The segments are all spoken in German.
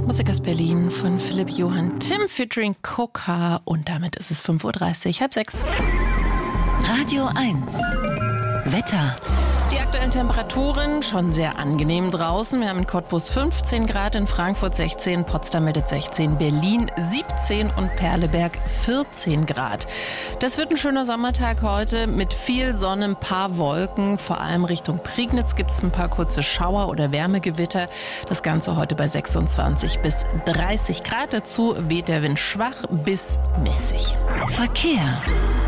Musik aus Berlin von Philipp Johann Timm featuring Coca. Und damit ist es 5:30 Uhr, halb 6. Radio 1. Wetter. Die aktuellen Temperaturen schon sehr angenehm draußen. Wir haben in Cottbus 15 Grad, in Frankfurt 16, Potsdam meldet 16, Berlin 17 und Perleberg 14 Grad. Das wird ein schöner Sommertag heute mit viel Sonne, ein paar Wolken. Vor allem Richtung Prignitz gibt es ein paar kurze Schauer oder Wärmegewitter. Das Ganze heute bei 26 bis 30 Grad. Dazu weht der Wind schwach bis mäßig. Verkehr.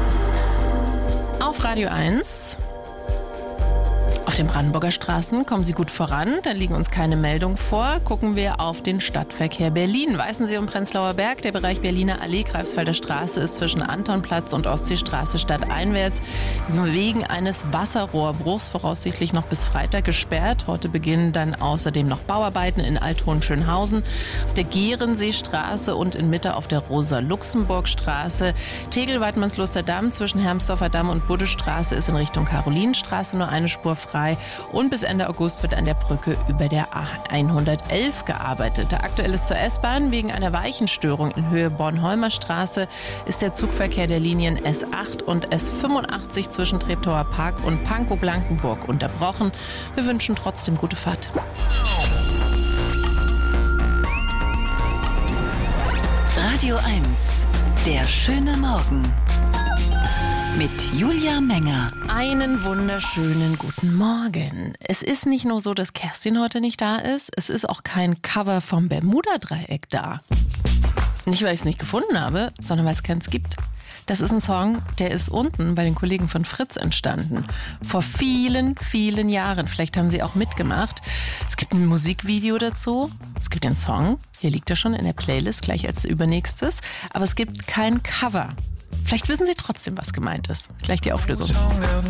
Auf Radio 1. Auf den Brandenburger Straßen kommen Sie gut voran, da liegen uns keine Meldungen vor. Gucken wir auf den Stadtverkehr Berlin. Weißensee und Prenzlauer Berg, der Bereich Berliner Allee, Greifswalder Straße ist zwischen Antonplatz und Ostseestraße stadteinwärts wegen eines Wasserrohrbruchs voraussichtlich noch bis Freitag gesperrt. Heute beginnen dann außerdem noch Bauarbeiten in Alt-Hohenschönhausen, auf der Gehrenseestraße und in Mitte auf der Rosa-Luxemburg-Straße. Tegel-Weidmannsluster Damm zwischen Hermsdorfer Damm und Buddestraße ist in Richtung Karolinenstraße nur eine Spur frei. Und bis Ende August wird an der Brücke über der A111 gearbeitet. Aktuell ist zur S-Bahn wegen einer Weichenstörung in Höhe Bornholmer Straße ist der Zugverkehr der Linien S8 und S85 zwischen Treptower Park und Pankow-Blankenburg unterbrochen. Wir wünschen trotzdem gute Fahrt. Radio 1. Der schöne Morgen. Mit Julia Menger. Einen wunderschönen guten Morgen. Es ist nicht nur so, dass Kerstin heute nicht da ist, es ist auch kein Cover vom Bermuda-Dreieck da. Nicht, weil ich es nicht gefunden habe, sondern weil es keins gibt. Das ist ein Song, der ist unten bei den Kollegen von Fritz entstanden. Vor vielen, vielen Jahren. Vielleicht haben sie auch mitgemacht. Es gibt ein Musikvideo dazu. Es gibt den Song. Hier liegt er schon in der Playlist, gleich als übernächstes. Aber es gibt kein Cover. Vielleicht wissen Sie trotzdem, was gemeint ist. Gleich die Auflösung.